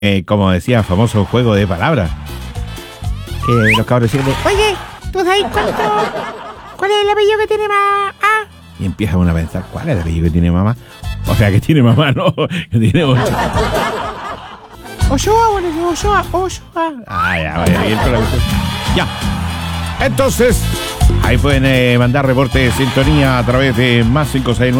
como decía, famoso juego de palabras. Que los cabros decían, Oye, ¿tú sabes cuál es el apellido que tiene mamá? y empieza uno a pensar, ¿cuál es el apellido que tiene mamá? O sea, que tiene mamá, no, que tiene ocho. Ochoa, bueno, Ochoa. Ya, vaya, bien con la cuestión. Ya. Entonces, ahí pueden mandar reporte de sintonía a través de más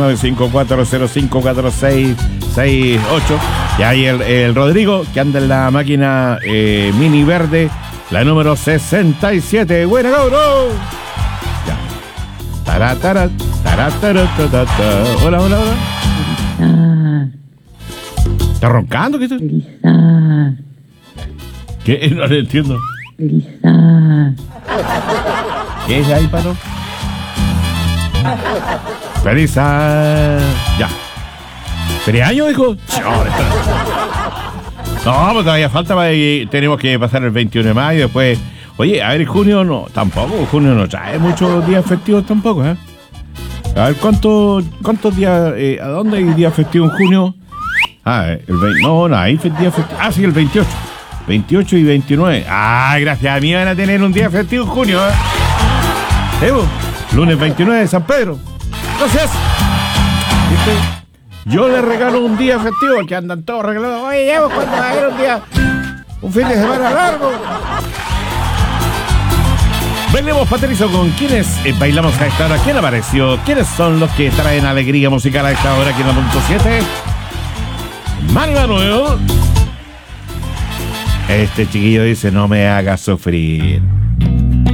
569-5405-4668. Y ahí el Rodrigo, que anda en la máquina mini verde, la número 67. ¡Buena, cabrón! Ya. Hola. ¿Está roncando? ¿Qué es eso? ¿Qué? No le entiendo. ¿Qué es ahí, Pano? ¡Feliz! Ya. ¿Feliz año, hijo? No, pues todavía falta. Tenemos que pasar el 21 de mayo. Después. Oye, a ver, junio no. Tampoco. Junio no trae muchos días festivos tampoco, ¿eh? A ver, ¿cuántos días? ¿A dónde hay días festivos en junio? El 20. No, hay días festivos. Sí, el 28. 28 y 29. Gracias a mí van a tener un día festivo en junio, ¿eh? Lunes 29 de San Pedro. Entonces, ¿viste? Yo les regalo un día festivo, que andan todos regalados. Oye, cuando va a haber un fin de semana largo. Bailemos, Patricio, con quiénes bailamos a esta hora. ¿Quién apareció? ¿Quiénes son los que traen alegría musical a esta hora aquí en la .7? Manga nuevo. Este chiquillo dice, no me hagas sufrir.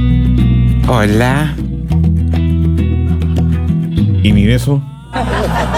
Hola. ¿Y mi beso?